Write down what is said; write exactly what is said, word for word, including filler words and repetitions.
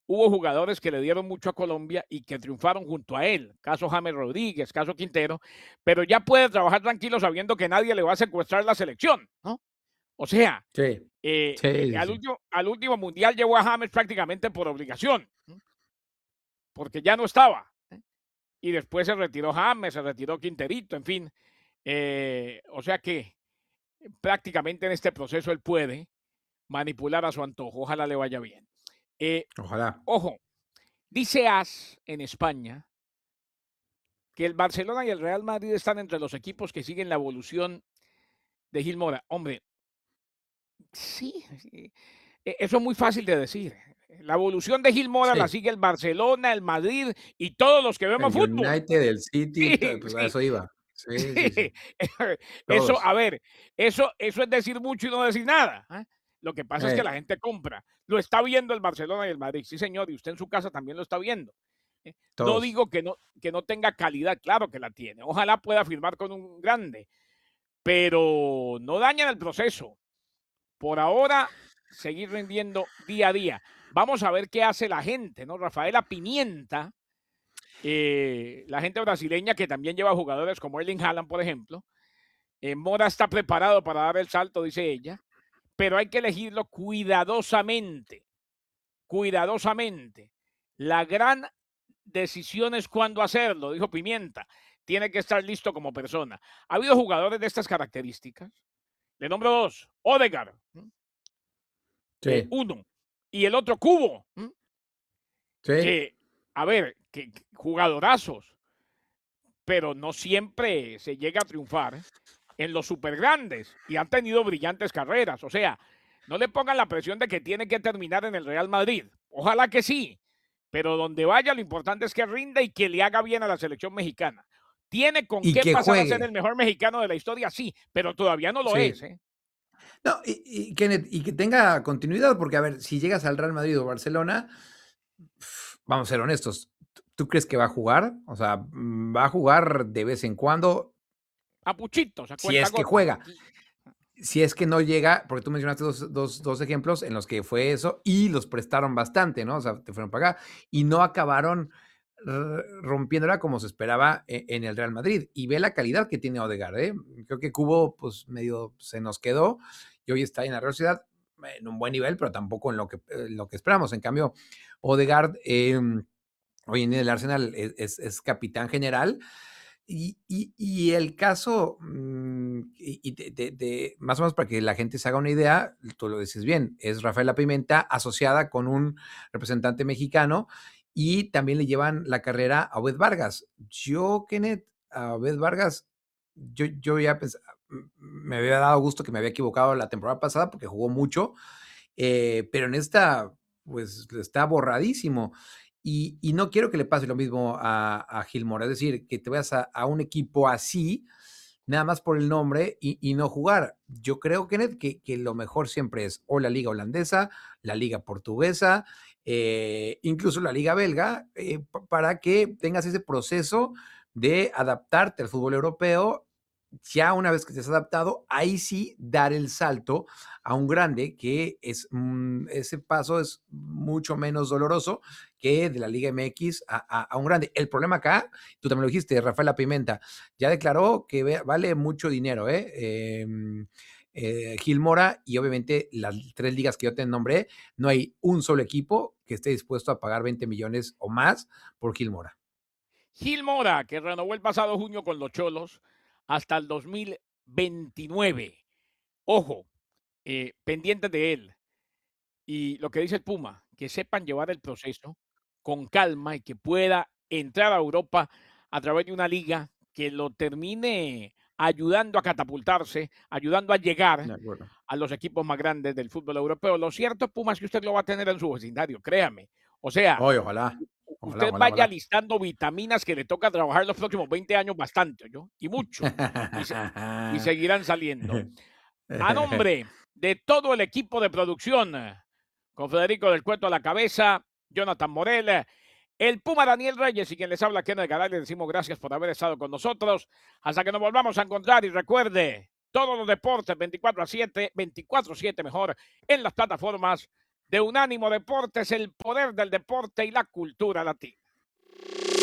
hubo jugadores que le dieron mucho a Colombia y que triunfaron junto a él, caso James Rodríguez, caso Quintero, pero ya puede trabajar tranquilo sabiendo que nadie le va a secuestrar la selección, ¿no? O sea, Sí, eh, sí, eh, sí, al sí. último al último mundial llevó a James prácticamente por obligación, ¿no? Porque ya no estaba, ¿eh? Y después se retiró James, se retiró Quinterito, en fin, eh, o sea que prácticamente en este proceso él puede manipular a su antojo, ojalá le vaya bien. Eh, Ojalá. ojo, dice AS en España que el Barcelona y el Real Madrid están entre los equipos que siguen la evolución de Gil Mora. Hombre, sí, sí, e eso es muy fácil de decir. La evolución de Gil Mora la Sí. sigue el Barcelona, el Madrid y todos los que vemos El fútbol. United, el City, to Sí, pues a sí, eso iba. Sí, sí, sí. sí. Eso, Todos. a ver, eso eso es decir mucho y no decir nada, ¿ah? Lo que pasa es que la Eh, gente compra. Lo está viendo el Barcelona y el Madrid. Sí, señor, y usted en su casa también lo está viendo. Eh, no todos. digo que no que no tenga calidad, claro que la tiene. Ojalá pueda firmar con un grande, pero no dañan el proceso. Por ahora, seguir rindiendo día a día. Vamos a ver qué hace la gente, ¿no? Rafaela Pimienta, eh, la gente brasileña que también lleva jugadores como Erling Haaland, por ejemplo. Eh, Mora está preparado para dar el salto, dice ella, pero hay que elegirlo cuidadosamente, cuidadosamente. La gran decisión es cuándo hacerlo, dijo Pimienta. Tiene que estar listo como persona. Ha habido jugadores de estas características. Le nombro dos. Odegaard, eh, Sí, uno. Y el otro Cubo, ¿m? sí. que, a ver, que, que jugadorazos, pero no siempre se llega a triunfar en los supergrandes y han tenido brillantes carreras. O sea, no le pongan la presión de que tiene que terminar en el Real Madrid. Ojalá que sí, pero donde vaya lo importante es que rinda y que le haga bien a la selección mexicana. ¿Tiene con Y qué que pasar a ser el juegue. mejor mexicano de la historia? Sí, pero todavía no lo es, Sí. ¿eh? No, y y que y que tenga continuidad, porque, a ver, si llegas al Real Madrid o Barcelona, vamos a ser honestos, ¿tú tú crees que va a jugar? O sea, mm, va a jugar de vez en cuando, A puchitos, a si cuenta es que gotas juega. aquí. Si es que no llega, porque tú mencionaste dos dos dos ejemplos en los que fue eso y los prestaron bastante, ¿no? O sea, te fueron para acá y no acabaron r rompiéndola como se esperaba e en el Real Madrid. Y ve la calidad que tiene Odegaard, ¿eh? Creo que Cubo, pues, medio se nos quedó y hoy está en la Real Sociedad en un buen nivel, pero tampoco en lo que en lo que esperamos. En cambio, Odegaard, em, hoy en día el Arsenal es es es capitán general y, y, y el caso, mm, y, y de, de, de, más o menos para que la gente se haga una idea, tú lo dices bien, es Rafaela Pimenta asociada con un representante mexicano y también le llevan la carrera a Obed Vargas. Yo, Kenneth, a Obed Vargas, yo, yo ya pens- me había dado gusto que me había equivocado la temporada pasada porque jugó mucho, eh, pero en esta, pues está borradísimo. Y, y, no quiero que le pase lo mismo a, a Gilmore, es decir, que te vayas a, a, un equipo así, nada más por el nombre y, y no jugar. Yo creo, Kenneth, que, que, lo mejor siempre es o la liga holandesa, la liga portuguesa, eh, incluso la liga belga, eh, para que tengas ese proceso de adaptarte al fútbol europeo. Ya una vez que te has adaptado, ahí sí dar el salto a un grande, que es mmm, ese paso es mucho menos doloroso que de la Liga M X a, a, a un grande. El problema acá, tú también lo dijiste, Rafaela Pimenta, ya declaró que ve, vale mucho dinero, ¿eh? Eh, eh, Gil Mora, y obviamente las tres ligas que yo te nombré, no hay un solo equipo que esté dispuesto a pagar veinte millones o más por Gil Mora. Gil Mora, que renovó el pasado junio con los Cholos hasta el dos mil veintinueve. Ojo, eh, pendientes de él. Y lo que dice el Puma, que sepan llevar el proceso con calma y que pueda entrar a Europa a través de una liga que lo termine ayudando a catapultarse, ayudando a llegar De acuerdo. a los equipos más grandes del fútbol europeo. Lo cierto, Puma, es que usted lo va a tener en su vecindario, créame. O sea, Hoy, ojalá, ojalá, usted ojalá, vaya ojalá. listando vitaminas que le toca trabajar los próximos veinte años bastante, ¿yo? Y mucho. Y, se, y seguirán saliendo. A nombre de todo el equipo de producción, con Federico del Cueto a la cabeza, Jonathan Morel, el Puma Daniel Reyes y quien les habla, Kenneth Garay, le decimos gracias por haber estado con nosotros. Hasta que nos volvamos a encontrar y recuerde, todos los deportes veinticuatro a siete, veinticuatro siete mejor, en las plataformas de Unánimo Deportes, el poder del deporte y la cultura latina.